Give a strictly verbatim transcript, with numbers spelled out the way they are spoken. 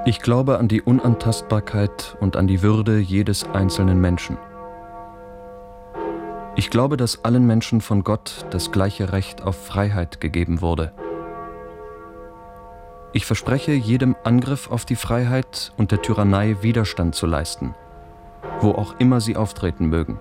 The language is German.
Ich glaube an die Unantastbarkeit und an die Würde jedes einzelnen Menschen. Ich glaube, dass allen Menschen von Gott das gleiche Recht auf Freiheit gegeben wurde. Ich verspreche, jedem Angriff auf die Freiheit und der Tyrannei Widerstand zu leisten, wo auch immer sie auftreten mögen.